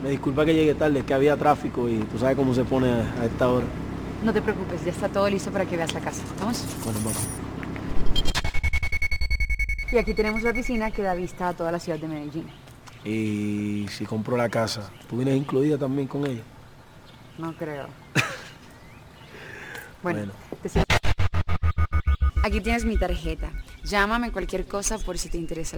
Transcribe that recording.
Me disculpa que llegue tarde, es que había tráfico y tú sabes cómo se pone a esta hora. No te preocupes, ya está todo listo para que veas la casa. ¿Vamos? Bueno, vamos. Y aquí tenemos la piscina que da vista a toda la ciudad de Medellín. Y si compro la casa, ¿tú vienes incluida también con ella? No creo. Bueno, Bueno, aquí tienes mi tarjeta. Llámame cualquier cosa por si te interesa.